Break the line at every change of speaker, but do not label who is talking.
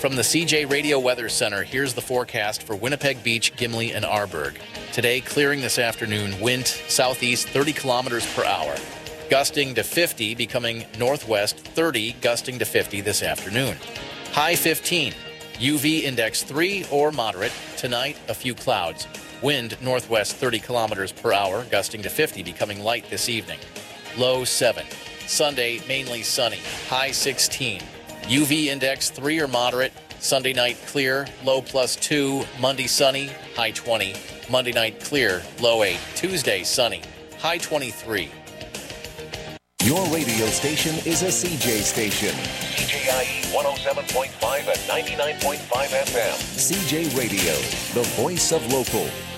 From the CJ Radio Weather Center, here's the forecast for Winnipeg Beach, Gimli, and Arborg. Today, clearing this afternoon, wind southeast 30 kilometers per hour. Gusting to 50, becoming northwest 30, gusting to 50 this afternoon. High 15. UV index 3 or moderate. Tonight, a few clouds. Wind northwest 30 kilometers per hour, gusting to 50, becoming light this evening. Low 7. Sunday, mainly sunny. High 16. UV index 3 or moderate. Sunday night clear, low +2. Monday sunny, high 20. Monday night clear, low 8. Tuesday sunny, high 23.
Your radio station is a CJ station.
CJIE 107.5 and 99.5 FM.
CJ Radio, the voice of local.